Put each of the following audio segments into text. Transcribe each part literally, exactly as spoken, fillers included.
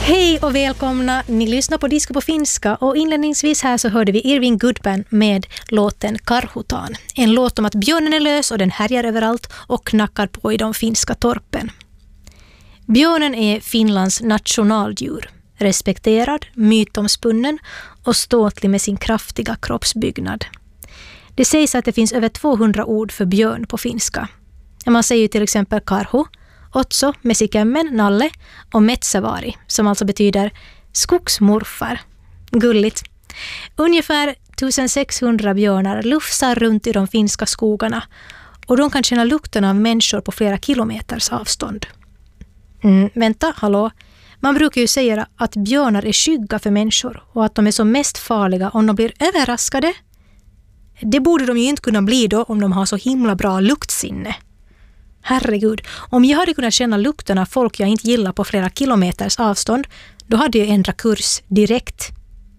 Hej och välkomna, ni lyssnar på Disco på finska och inledningsvis här så hörde vi Irving Goodman med låten Karhutaan. En låt om att björnen är lös och den härjar överallt och knackar på i de finska torpen. Björnen är Finlands nationaldjur, respekterad, mytomspunnen och ståtlig med sin kraftiga kroppsbyggnad. Det sägs att det finns över tvåhundra ord för björn på finska. Man säger ju till exempel karhu, otso, mesikämmen, nalle och metsävari, som alltså betyder skogsmorfar. Gulligt. Ungefär sextonhundra björnar lufsar runt i de finska skogarna och de kan känna lukten av människor på flera kilometers avstånd. Mm, vänta, hallå. Man brukar ju säga att björnar är skygga för människor och att de är som mest farliga om de blir överraskade. Det borde de ju inte kunna bli då om de har så himla bra luktsinne. Herregud, om jag hade kunnat känna lukten av folk jag inte gillar på flera kilometers avstånd, då hade jag ändrat kurs direkt.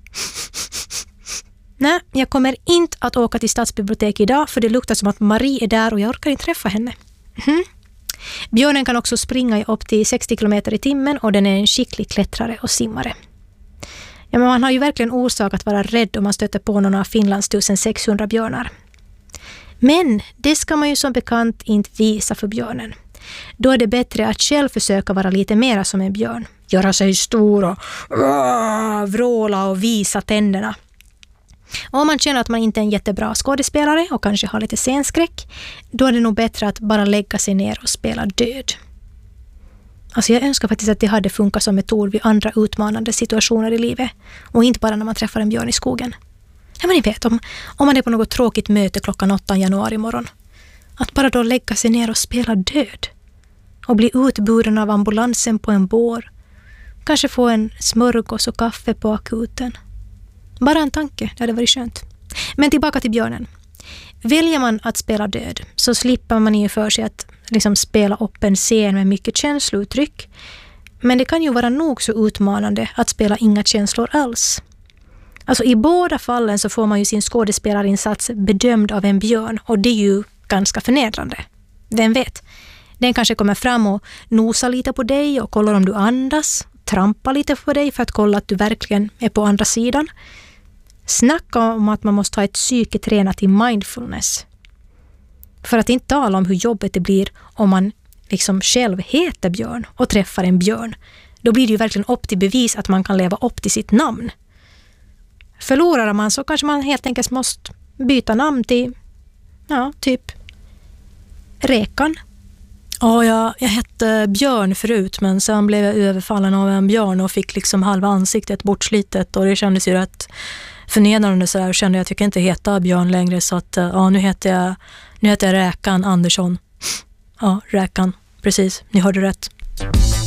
Nej, jag kommer inte att åka till stadsbiblioteket idag för det luktar som att Marie är där och jag orkar inte träffa henne. Mm. Björnen kan också springa upp till sextio kilometer i timmen och den är en skicklig klättrare och simmare. Ja, men man har ju verkligen orsak att vara rädd om man stöter på någon av Finlands sextonhundra björnar. Men det ska man ju som bekant inte visa för björnen. Då är det bättre att själv försöka vara lite mera som en björn. Göra sig stor och uh, vråla och visa tänderna. Och om man känner att man inte är en jättebra skådespelare och kanske har lite scenskräck, då är det nog bättre att bara lägga sig ner och spela död. Alltså jag önskar faktiskt att det hade funkat som metod vid andra utmanande situationer i livet och inte bara när man träffar en björn i skogen. Ja, men ni vet, om, om man är på något tråkigt möte klockan åtta januari morgon. Att bara då lägga sig ner och spela död. Och bli utburen av ambulansen på en bår. Kanske få en smörgås och kaffe på akuten. Bara en tanke, det hade varit skönt. Men tillbaka till björnen. Väljer man att spela död så slipper man ju för sig att liksom spela upp en scen med mycket känslouttryck. Men det kan ju vara nog så utmanande att spela inga känslor alls. Alltså i båda fallen så får man ju sin skådespelarinsats bedömd av en björn och det är ju ganska förnedrande. Vem vet? Den kanske kommer fram och nosar lite på dig och kollar om du andas, trampar lite på dig för att kolla att du verkligen är på andra sidan. Snacka om att man måste ha ett psyke tränat i mindfulness. För att inte tala om hur jobbet det blir om man liksom själv heter björn och träffar en björn. Då blir det ju verkligen upp till bevis att man kan leva upp till sitt namn. Förlorar man så kanske man helt enkelt måste byta namn till, ja, typ Räkan. Ja, jag, jag hette Björn förut men sen blev jag överfallen av en björn och fick liksom halva ansiktet bortslitet och det kändes ju rätt förnedrande så där och kände jag att jag inte heta Björn längre så att ja, nu heter jag, nu heter jag Räkan Andersson. Ja, Räkan, precis, ni hörde rätt.